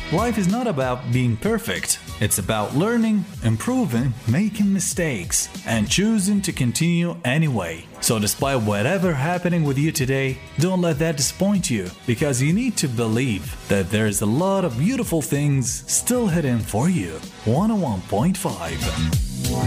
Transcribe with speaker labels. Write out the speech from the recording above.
Speaker 1: Life is not about being perfect. It's about learning, improving, making mistakes, and choosing to continue anyway. So despite whatever happening with you today, don't let that disappoint you, because you need to believe that there's a lot of beautiful things still hidden for you. 101.5